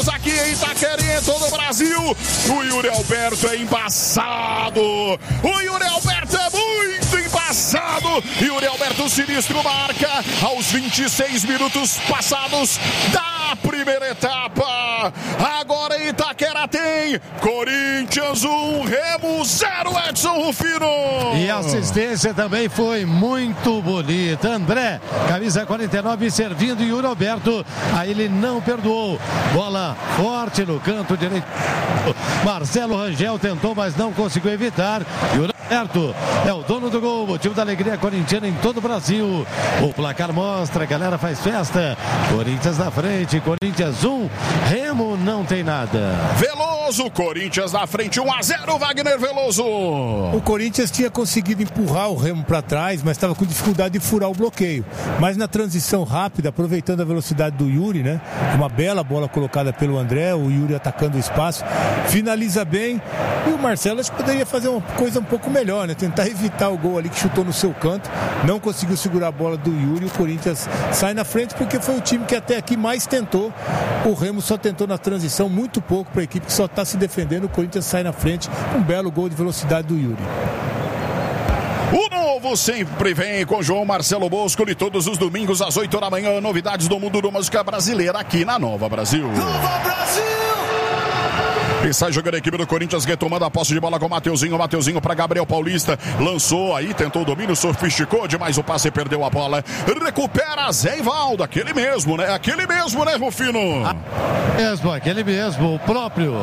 Aqui em Itaquera, em todo o Brasil, o Yuri Alberto é embaçado. O Yuri Alberto é muito embaçado. Yuri Alberto Sinistro marca aos 26 minutos passados da primeira etapa. Agora em Itaquera tem Corinthians 1, Remo 0, Edson Rufino. E a assistência também foi muito bonita. André, camisa 49, servindo Yuri Alberto. Aí ele não perdoou. Bola forte no canto direito. Marcelo Rangel tentou, mas não conseguiu evitar. Yuri Alberto é o dono do gol, motivo da alegria corintiana em todo o Brasil. O placar mostra, a galera faz festa. Corinthians na frente, Corinthians 1, Remo não tem nada. Veloso, Corinthians na frente, 1-0, Wagner Veloso. O Corinthians tinha conseguido empurrar o Remo para trás, mas estava com dificuldade de furar o bloqueio. Mas na transição rápida, aproveitando a velocidade do Yuri, né? Uma bela bola colocada pelo André, o Yuri atacando o espaço, finaliza bem. E o Marcelo acho que poderia fazer uma coisa um pouco melhor, né? Tentar evitar o gol ali que chutou no seu canto, não conseguiu segurar a bola do Yuri. O Corinthians sai na frente porque foi o time que até aqui mais tentou. O Remo só tentou na transição muito pouco para a equipe que só está se defendendo. O Corinthians sai na frente, um belo gol de velocidade do Yuri. O novo sempre vem com João Marcelo Bosco e todos os domingos às 8 da manhã, novidades do mundo da música brasileira aqui na Nova Brasil. Nova Brasil! E sai jogando a equipe do Corinthians, retomando a posse de bola com o Mateuzinho. Mateuzinho para Gabriel Paulista. Lançou aí, tentou o domínio, sofisticou demais o passe e perdeu a bola. Recupera Zé Ivaldo, aquele mesmo, né? Aquele mesmo, né, Rufino? Aquele mesmo, o próprio.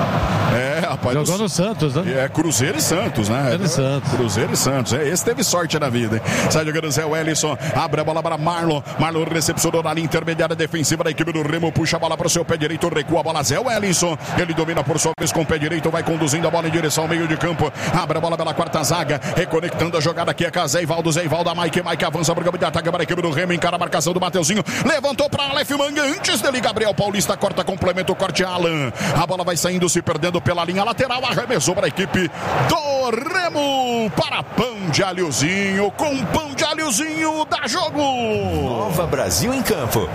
É, rapaz. Jogou no Santos, né? É, Cruzeiro e Santos, né? Cruzeiro e Santos. É, esse teve sorte na vida, hein? Sai jogando Zé Wellison, abre a bola para Marlon. Marlon recepcionou na linha intermediária defensiva da equipe do Remo, puxa a bola para o seu pé direito, recua a bola Zé Wellison. Ele domina por sua vez com o pé direito, vai conduzindo a bola em direção ao meio de campo. Abre a bola pela quarta zaga, reconectando a jogada aqui é com Zé Ivaldo. Zé Ivaldo, a Mike avança para o campo de ataque para a equipe do Remo, encara a marcação do Mateuzinho. Levantou para Aleph Manga, antes dele Gabriel Paulista corta, complementa o corte Alan. A bola vai saindo, se perdendo pela linha lateral, arremessou para a equipe do Remo, para Pão de Alhozinho, com Pão de Alhozinho dá jogo. Nova Brasil em campo.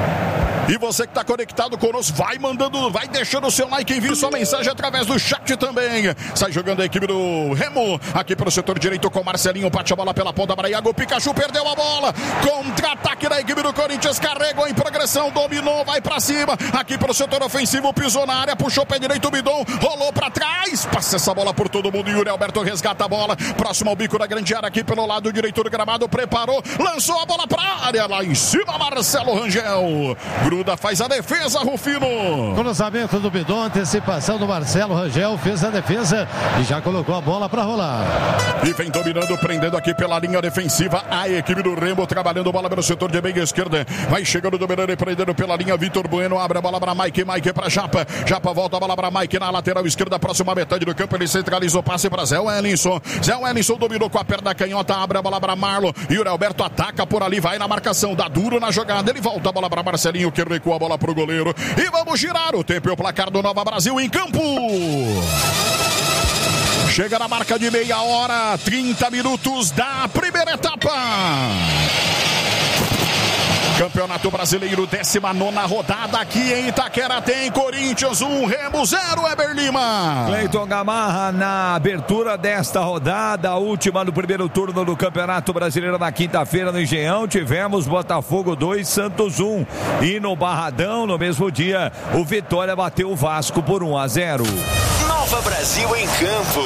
E você que está conectado conosco, vai mandando, vai deixando o seu like, envie sua mensagem através do chat também. Sai jogando a equipe do Remo, aqui para o setor direito com Marcelinho, bate a bola pela ponta para Iago, Pikachu perdeu a bola, contra-ataque da equipe do Corinthians, carregou em progressão, dominou, vai para cima, aqui para o setor ofensivo, pisou na área, puxou o pé direito, o Bidon, rolou para trás, passa essa bola por todo mundo, Yuri Alberto resgata a bola, próximo ao bico da grande área, aqui pelo lado direito do gramado, preparou, lançou a bola para a área, lá em cima Marcelo Rangel, faz a defesa, Rufino. Cruzamento do Bidon, antecipação do Marcelo Rangel, fez a defesa e já colocou a bola para rolar. E vem dominando, prendendo aqui pela linha defensiva a equipe do Remo, trabalhando bola pelo setor de meia esquerda. Vai chegando, dominando e prendendo pela linha. Vitor Bueno abre a bola para Mike para Japa. Japa volta a bola para Mike na lateral esquerda, próxima metade do campo. Ele centraliza o passe para Zé Wellison. Zé Wellison dominou com a perna canhota, abre a bola para Marlon. Yuri Alberto ataca por ali, vai na marcação, dá duro na jogada. Ele volta a bola para Marcelinho, que recua a bola para o goleiro. E vamos girar o tempo e o placar do Nova Brasil em campo. Chega na marca de meia hora, 30 minutos da primeira etapa. Campeonato Brasileiro, 19ª rodada aqui em Itaquera, tem Corinthians 1, Remo 0, Eber Lima. Cleiton Gamarra na abertura desta rodada, a última do primeiro turno do Campeonato Brasileiro na quinta-feira no Engenhão, tivemos Botafogo 2, Santos 1. E no Barradão, no mesmo dia, o Vitória bateu o Vasco por 1-0. Nova Brasil em campo.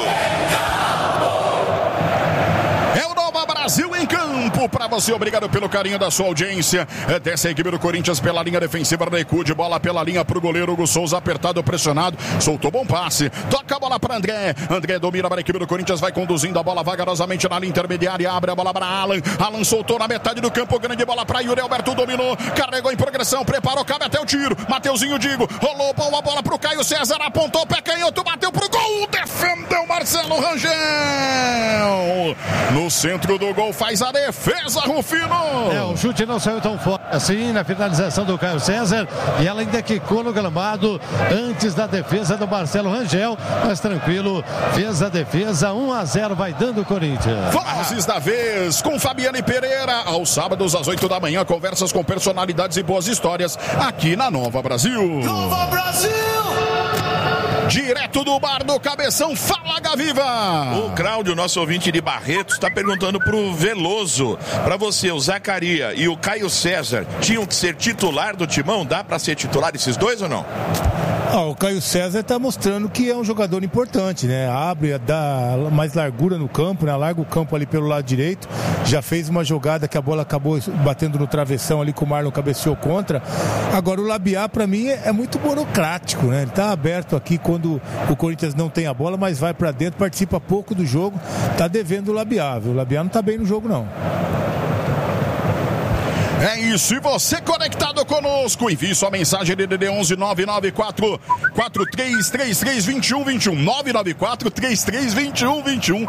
É o Nova Brasil em campo para você, obrigado pelo carinho da sua audiência. Desce a equipe do Corinthians pela linha defensiva, recuo de bola pela linha para o goleiro Hugo Souza, apertado, pressionado, soltou bom passe, toca a bola para André, André domina para a equipe do Corinthians, vai conduzindo a bola vagarosamente na linha intermediária, abre a bola para Alan, Alan soltou na metade do campo, grande bola para Yuri Alberto, dominou, carregou em progressão, preparou, cabe até o tiro, Mateuzinho Digo, rolou boa bola para o Caio César, apontou, pé canhoto, bateu pro gol, defendeu Marcelo Rangel, no centro do no gol, faz a defesa, Rufino. O chute não saiu tão forte assim na finalização do Caio César e ela ainda quicou no gramado antes da defesa do Marcelo Rangel, mas tranquilo, fez a defesa, 1-0, vai dando o Corinthians. Vozes da vez com Fabiane Pereira, aos sábados às 8 da manhã, conversas com personalidades e boas histórias aqui na Nova Brasil. Nova Brasil! Direto do bar do Cabeção, fala Gaviva! O Cláudio, nosso ouvinte de Barretos, está perguntando pro Veloso, para você, o Zacaria e o Caio César tinham que ser titular do Timão? Dá para ser titular esses dois ou não? O Caio César está mostrando que é um jogador importante, né? Abre, dá mais largura no campo, né? Larga o campo ali pelo lado direito. Já fez uma jogada que a bola acabou batendo no travessão ali, que o Marlon cabeceou contra. Agora o Labiá, para mim, é muito burocrático, né? Ele está aberto aqui quando o Corinthians não tem a bola, mas vai para dentro, participa pouco do jogo. Tá devendo o Labiá, viu? O Labiá não tá bem no jogo, não. É isso, e você conectado conosco, envie sua mensagem DDD 11 994 43332121 994 332121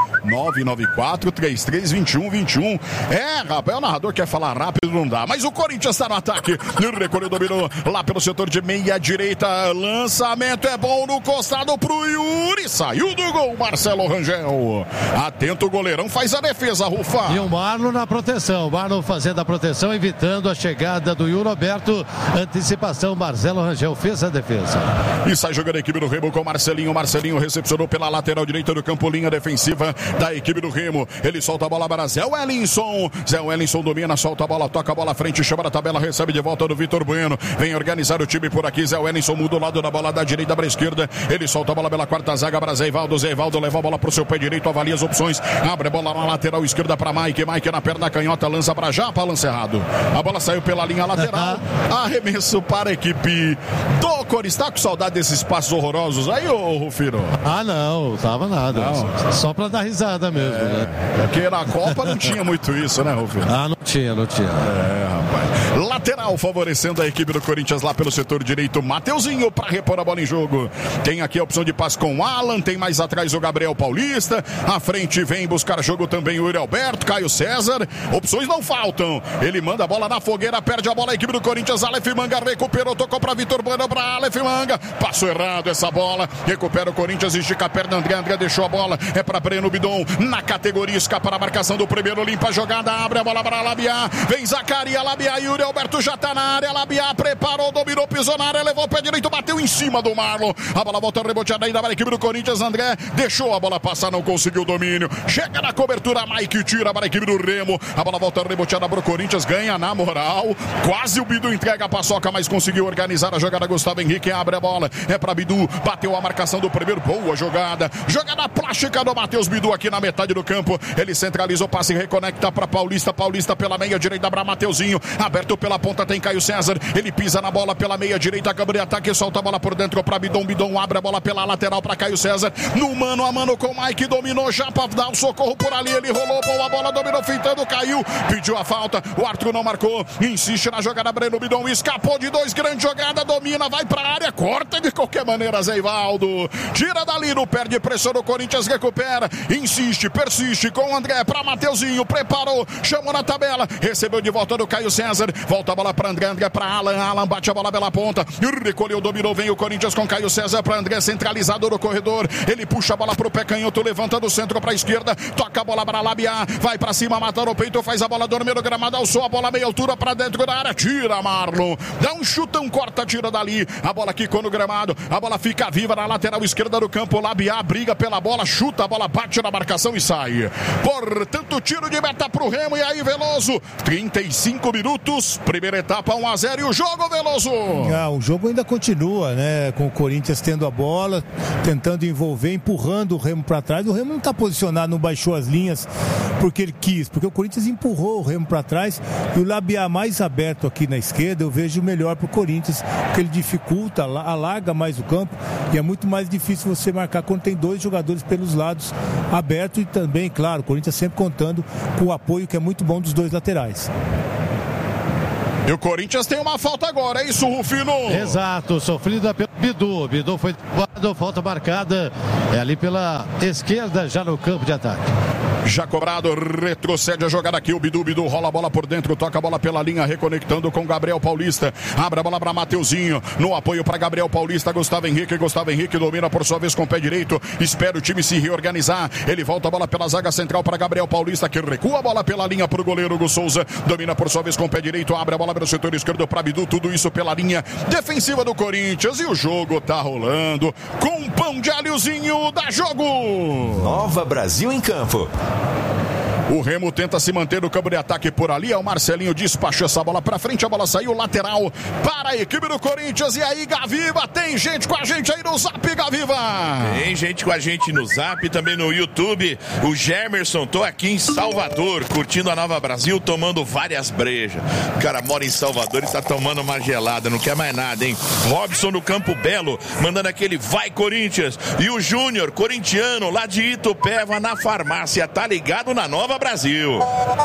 994 332121. Rapaz, o narrador quer falar rápido, não dá, mas o Corinthians está no ataque, recolheu, dominou lá pelo setor de meia direita, lançamento é bom no costado pro Yuri, saiu do gol, Marcelo Rangel, atento o goleirão, faz a defesa, Rufa. E o Marlon na proteção, o Marlon fazendo a proteção, evitando a chegada do Yuri Roberto, antecipação, Marcelo Rangel fez a defesa. E sai jogando a equipe do Remo com Marcelinho recepcionou pela lateral direita do campo, linha defensiva da equipe do Remo, ele solta a bola para Zé Wellington domina, solta a bola, toca a bola à frente, chama na tabela, recebe de volta do Vitor Bueno, vem organizar o time por aqui, Zé Wellington muda o lado da bola da direita para a esquerda, ele solta a bola pela quarta zaga para Zé Ivaldo leva a bola para o seu pé direito, avalia as opções, abre a bola na lateral esquerda para Mike na perna canhota, lança para Japa, lança errado. A bola saiu pela linha lateral. Arremesso para a equipe do Corinthians. Tá com saudade desses passos horrorosos aí, ô Rufino? Não tava nada. Não. Só pra dar risada mesmo, né? Porque na Copa não tinha muito isso, né, Rufino? Não tinha. Rapaz. Lateral favorecendo a equipe do Corinthians lá pelo setor direito. Mateuzinho para repor a bola em jogo. Tem aqui a opção de passe com o Alan. Tem mais atrás o Gabriel Paulista. À frente vem buscar jogo também o Yuri Alberto, Caio César. Opções não faltam. Ele manda a bola na fogueira, perde a bola a equipe do Corinthians. Aleph Manga recuperou, tocou para Vitor Bueno, para Aleph Manga. Passou errado essa bola. Recupera o Corinthians, estica a perna. André deixou a bola. É para Breno Bidon. Na categoria, escapa a marcação do primeiro. Limpa a jogada, abre a bola para Labiá. Vem Zacaria, Labiá, Yuri Alberto já tá na área. Labiá preparou, dominou, pisou na área, levou o pé direito, bateu em cima do Marlon. A bola volta reboteada ainda para a equipe do Corinthians. André deixou a bola passar, não conseguiu o domínio. Chega na cobertura, Mike tira para a equipe do Remo. A bola volta reboteada para o Corinthians, ganha na moral. Quase o Bidu entrega a paçoca, mas conseguiu organizar a jogada. Gustavo Henrique abre a bola, é para Bidu, bateu a marcação do primeiro, boa jogada plástica do Matheus Bidu aqui na metade do campo. Ele centraliza o passe, reconecta para Paulista pela meia direita para Mateuzinho, aberto pela ponta tem Caio César, ele pisa na bola pela meia direita, câmara de ataque, solta a bola por dentro para Bidon abre a bola pela lateral para Caio César, no mano a mano com o Mike, dominou já para dar o socorro por ali, ele rolou, boa bola, dominou, fintando, caiu, pediu a falta, o Arthur não marcou, insiste na jogada, Breno Bidon escapou de dois, grande jogada, domina, vai pra área, corta de qualquer maneira, Zé Ivaldo, tira dali, não perde pressão do Corinthians, recupera, insiste, persiste com o André, pra Mateuzinho, preparou, chamou na tabela, recebeu de volta do Caio César, volta a bola pra André pra Alan bate a bola pela ponta, recolheu, dominou, vem o Corinthians com Caio César pra André, centralizado no corredor, ele puxa a bola pro pé canhoto, levanta do centro pra esquerda, toca a bola pra Labiá, vai pra cima, mata no peito, faz a bola dormir no gramado, alçou a bola meia altura pra dentro da área, tira Marlon, dá um chutão, corta, tira dali, a bola quicou no gramado, a bola fica viva na lateral esquerda do campo, Labiá briga pela bola, chuta, a bola bate na marcação e sai, portanto tiro de meta pro Remo, e aí Veloso, 35 minutos, primeira etapa 1-0 e o jogo, Veloso. O jogo ainda continua, né, com o Corinthians tendo a bola, tentando envolver, empurrando o Remo para trás, o Remo não está posicionado, não baixou as linhas porque ele quis, porque o Corinthians empurrou o Remo para trás, e o Labiá mais aberto aqui na esquerda, eu vejo melhor pro Corinthians, porque ele dificulta, alarga mais o campo, e é muito mais difícil você marcar quando tem dois jogadores pelos lados abertos, e também, claro, o Corinthians sempre contando com o apoio que é muito bom dos dois laterais. E o Corinthians tem uma falta agora, é isso, Rufino? Exato, sofrida pelo Bidu. Bidu foi derrubado, falta marcada ali pela esquerda, já no campo de ataque. Já cobrado, retrocede a jogada aqui. O Bidu rola a bola por dentro, toca a bola pela linha, reconectando com Gabriel Paulista. Abre a bola para Mateuzinho. No apoio para Gabriel Paulista, Gustavo Henrique domina por sua vez com o pé direito. Espera o time se reorganizar. Ele volta a bola pela zaga central para Gabriel Paulista, que recua a bola pela linha para o goleiro Hugo Souza. Domina por sua vez com o pé direito. Abre a bola para o setor esquerdo para Bidu. Tudo isso pela linha defensiva do Corinthians. E o jogo tá rolando com um pão de alhozinho. Da jogo. Nova Brasil em campo. O Remo tenta se manter no campo de ataque por ali. É o Marcelinho despachou essa bola pra frente. A bola saiu lateral para a equipe do Corinthians. E aí, Gaviva, tem gente com a gente aí no Zap, Gaviva. Tem gente com a gente no Zap, também no YouTube. O Gemerson, tô aqui em Salvador, curtindo a Nova Brasil, tomando várias brejas. O cara mora em Salvador e tá tomando uma gelada, não quer mais nada, hein? Robson no Campo Belo, mandando aquele vai Corinthians. E o Júnior, corintiano, lá de Itupeva, na farmácia, tá ligado na Nova Brasil.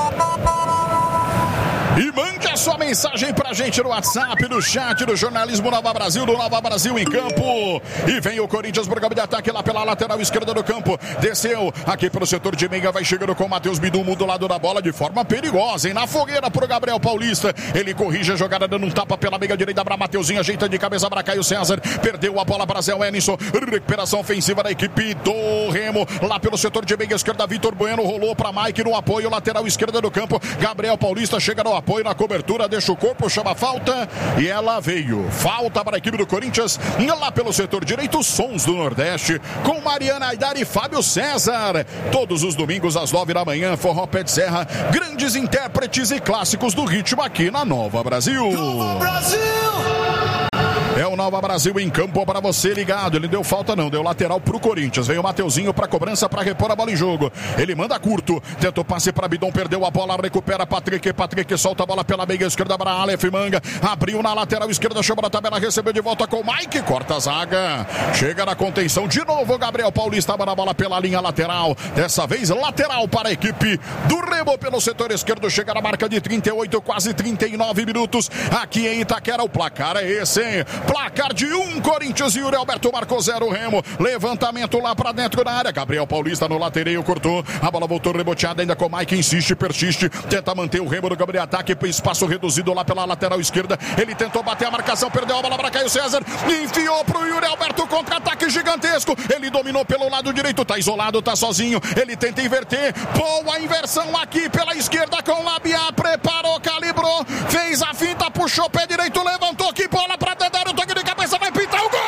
E mande a sua mensagem pra gente no WhatsApp, no chat do Jornalismo Nova Brasil, do Nova Brasil em campo. E vem o Corinthians pro campo de ataque lá pela lateral esquerda do campo. Desceu aqui pelo setor de meia, vai chegando com o Matheus Bidu, muda o lado da bola de forma perigosa, hein? Na fogueira pro Gabriel Paulista. Ele corrige a jogada, dando um tapa pela meia direita pra Mateuzinho, ajeita de cabeça pra Caio César. Perdeu a bola para Zé Wellington. Recuperação ofensiva da equipe do Remo. Lá pelo setor de meia esquerda, Vitor Bueno rolou pra Mike no apoio, lateral esquerda do campo. Gabriel Paulista chega no apoio, na cobertura, deixa o corpo, chama falta e ela veio. Falta para a equipe do Corinthians, lá pelo setor direito, Sons do Nordeste, com Mariana Aidar e Fábio César. Todos os domingos às 9 da manhã, Forró Pé de Serra, grandes intérpretes e clássicos do ritmo aqui na Nova Brasil. Nova Brasil! É o Nova Brasil em campo para você ligado. Ele deu falta não, deu lateral pro Corinthians. Veio o Mateuzinho para cobrança para repor a bola em jogo. Ele manda curto, tentou passe para Bidon, perdeu a bola, recupera Patrick solta a bola pela meia esquerda para Aleph Manga. Abriu na lateral esquerda, chama na tabela, recebeu de volta com o Mike, corta a zaga. Chega na contenção de novo, Gabriel Paulista na bola pela linha lateral. Dessa vez lateral para a equipe do Remo pelo setor esquerdo. Chega na marca de 38, quase 39 minutos. Aqui em Itaquera, o placar é esse, hein? Placar de 1, Corinthians e Yuri Alberto marcou 0, Remo. Levantamento lá pra dentro da área. Gabriel Paulista no latereio, cortou. A bola voltou reboteada ainda com o Mike, insiste, persiste. Tenta manter o Remo no campo de ataque. Espaço reduzido lá pela lateral esquerda. Ele tentou bater a marcação, perdeu a bola para Caio César. Enfiou pro Yuri Alberto, contra-ataque gigantesco. Ele dominou pelo lado direito, tá isolado, tá sozinho. Ele tenta inverter. Boa inversão aqui pela esquerda com o Labiá. Preparou, calibrou. Fez a finta, puxou o pé direito, levantou. Que bola pra tentar o toque de cabeça, vai pintar o gol!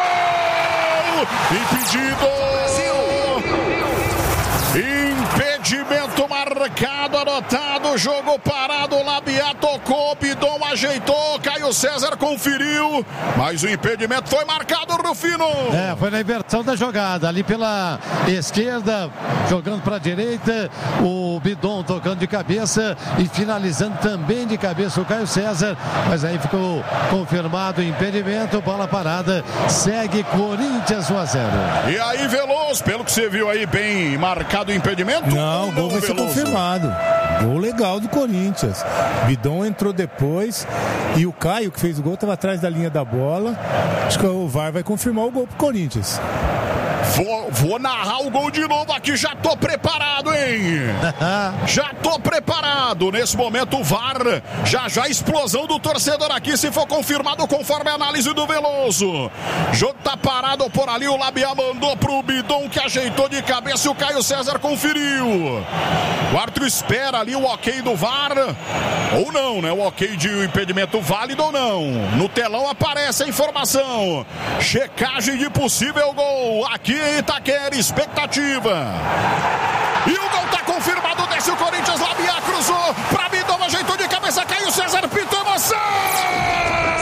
Impedido! Impedimento marcado, anotado, jogo parado, Labiá tocou, Bidon ajeitou, Caio César conferiu, mas o impedimento foi marcado, Rufino. Foi na inversão da jogada, ali pela esquerda, jogando para a direita, o Bidon tocando de cabeça e finalizando também de cabeça o Caio César, mas aí ficou confirmado o impedimento, bola parada, segue Corinthians 1-0. E aí, Veloz, pelo que você viu aí, bem marcado o impedimento? Não, o gol vai ser confirmado. Gol legal do Corinthians. Bidon entrou depois e o Caio, que fez o gol, estava atrás da linha da bola. Acho que o VAR vai confirmar o gol pro Corinthians. Vou narrar o gol de novo aqui, já tô preparado, hein? Já tô preparado. Nesse momento o VAR, já explosão do torcedor aqui, se for confirmado conforme a análise do Veloso. Jogo tá parado por ali, o Labiá mandou pro Bidon, que ajeitou de cabeça e o Caio César conferiu. O árbitro espera ali o ok do VAR, ou não, né? O ok de impedimento válido ou não. No telão aparece a informação. Checagem de possível gol. Aqui em Itaquera, expectativa. E o gol tá confirmado, desce o Corinthians, Labiá cruzou pra Bidon, ajeitou de cabeça, Caio César, pintou emoção!